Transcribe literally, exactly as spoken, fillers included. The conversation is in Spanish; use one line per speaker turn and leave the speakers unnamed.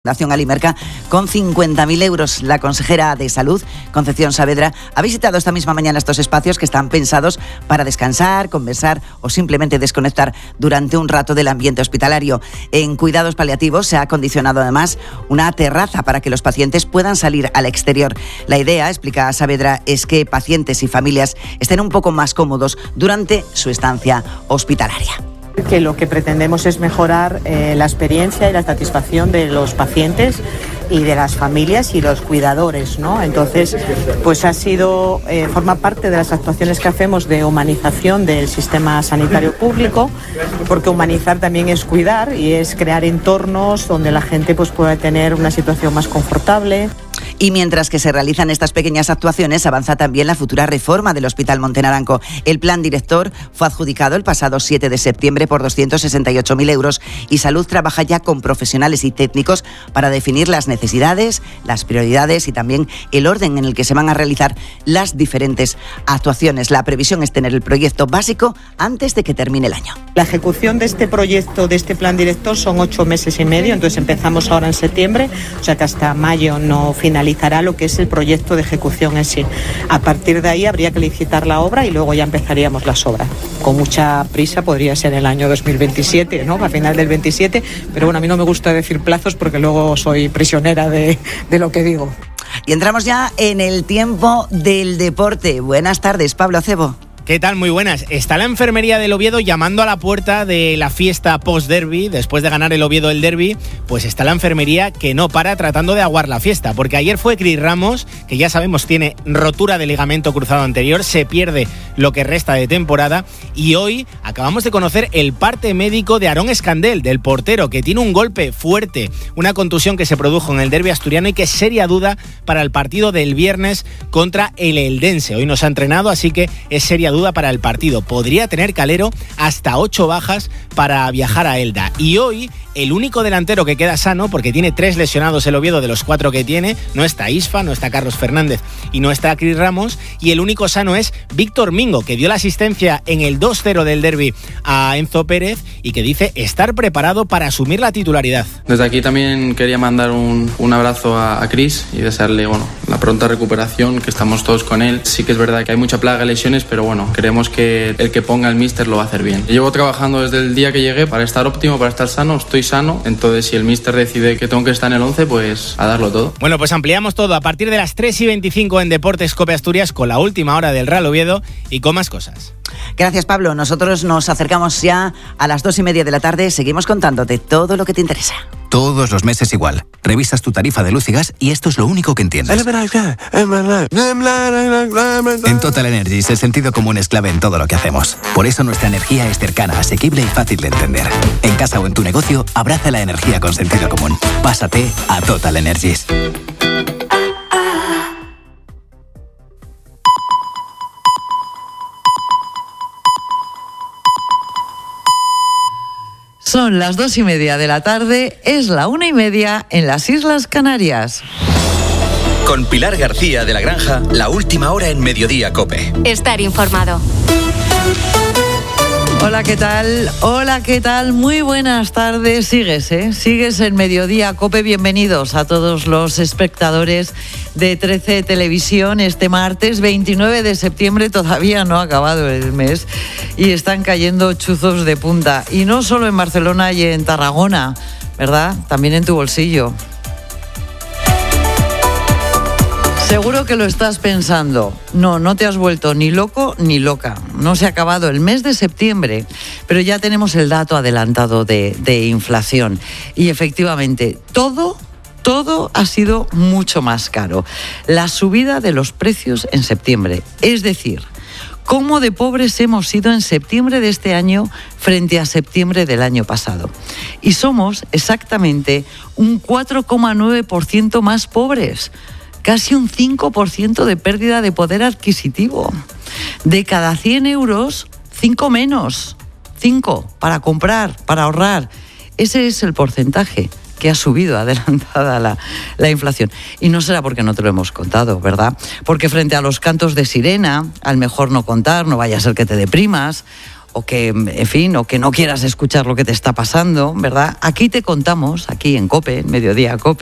Fundación Alimerca con cincuenta mil euros. La consejera de Salud, Concepción Saavedra, ha visitado esta misma mañana estos espacios que están pensados para descansar, conversar o simplemente desconectar durante un rato del ambiente hospitalario. En cuidados paliativos se ha acondicionado además una terraza para que los pacientes puedan salir al exterior. La idea, explica Saavedra, es que pacientes y familias estén un poco más cómodos durante su estancia hospitalaria.
Que lo que pretendemos es mejorar eh, la experiencia y la satisfacción de los pacientes y de las familias y los cuidadores, ¿no? Entonces, pues ha sido, eh, forma parte de las actuaciones que hacemos de humanización del sistema sanitario público, porque humanizar también es cuidar y es crear entornos donde la gente pues pueda tener una situación más confortable.
Y mientras que se realizan estas pequeñas actuaciones, avanza también la futura reforma del Hospital Monte Naranco. El plan director fue adjudicado el pasado siete de septiembre por doscientos sesenta y ocho mil euros y Salud trabaja ya con profesionales y técnicos para definir las necesidades, las prioridades y también el orden en el que se van a realizar las diferentes actuaciones. La previsión es tener el proyecto básico antes de que termine el año.
La ejecución de este proyecto, de este plan director, son ocho meses y medio, entonces empezamos ahora en septiembre, o sea que hasta mayo no finalizará lo que es el proyecto de ejecución en sí. A partir de ahí habría que licitar la obra y luego ya empezaríamos las obras. Con mucha prisa podría ser el año dos mil veintisiete, ¿no? A final del veintisiete, pero bueno, a mí no me gusta decir plazos porque luego soy prisionera de, de lo que digo.
Y entramos ya en el tiempo del deporte. Buenas tardes, Pablo Acebo.
¿Qué tal? Muy buenas. Está la enfermería del Oviedo llamando a la puerta de la fiesta post-derby. Después de ganar el Oviedo el derby, pues está la enfermería que no para tratando de aguar la fiesta. Porque ayer fue Cris Ramos, que ya sabemos tiene rotura de ligamento cruzado anterior, se pierde lo que resta de temporada. Y hoy acabamos de conocer el parte médico de Aarón Escandel, del portero, que tiene un golpe fuerte, una contusión que se produjo en el derby asturiano y que es seria duda para el partido del viernes contra el Eldense. Hoy nos ha entrenado, así que es seria duda para el partido. Podría tener Calero hasta ocho bajas para viajar a Elda. Y hoy el único delantero que queda sano, porque tiene tres lesionados el Oviedo de los cuatro que tiene, no está Isfa, no está Carlos Fernández y no está Cris Ramos, y el único sano es Víctor Mingo, que dio la asistencia en el dos cero del derbi a Enzo Pérez y que dice estar preparado para asumir la titularidad.
Desde aquí también quería mandar un, un abrazo a, a Cris y desearle bueno, la pronta recuperación, que estamos todos con él. Sí que es verdad que hay mucha plaga de lesiones, pero bueno, creemos que el que ponga el míster lo va a hacer bien. Llevo trabajando desde el día que llegué para estar óptimo, para estar sano, estoy sano, entonces si el míster decide que tengo que estar en el once, pues a darlo todo.
Bueno, pues ampliamos todo a partir de las tres y veinticinco en Deportes Cope Asturias con la última hora del Real Oviedo y con más cosas.
Gracias, Pablo. Nosotros nos acercamos ya a las dos y media de la tarde. Seguimos contándote todo lo que te interesa.
Todos los meses igual. Revisas tu tarifa de luz y gas y esto es lo único que entiendes. En Total Energies el sentido común es clave en todo lo que hacemos. Por eso nuestra energía es cercana, asequible y fácil de entender. En casa o en tu negocio, abraza la energía con sentido común. Pásate a Total Energies.
Son las dos y media de la tarde, es la una y media en las Islas Canarias.
Con Pilar García de la Granja, la última hora en Mediodía Cope.
Estar informado.
Hola, ¿qué tal? Hola, ¿qué tal? Muy buenas tardes. Sigues, ¿eh? Sigues en Mediodía Cope. Bienvenidos a todos los espectadores de trece Televisión. Este martes veintinueve de septiembre, todavía no ha acabado el mes y están cayendo chuzos de punta. Y no solo en Barcelona y en Tarragona, ¿verdad? También en tu bolsillo. Seguro que lo estás pensando. No, no te has vuelto ni loco ni loca. No se ha acabado el mes de septiembre, pero ya tenemos el dato adelantado de, de inflación. Y efectivamente, todo, todo ha sido mucho más caro. La subida de los precios en septiembre. Es decir, cómo de pobres hemos sido en septiembre de este año frente a septiembre del año pasado. Y somos exactamente un cuatro coma nueve por ciento más pobres. Casi un cinco por ciento de pérdida de poder adquisitivo. De cada cien euros, cinco menos. cinco para comprar, para ahorrar. Ese es el porcentaje que ha subido adelantada la, la inflación. Y no será porque no te lo hemos contado, ¿verdad? Porque frente a los cantos de sirena, al mejor no contar, no vaya a ser que te deprimas, o que, en fin, o que no quieras escuchar lo que te está pasando, ¿verdad? Aquí te contamos, aquí en COPE, en Mediodía COPE,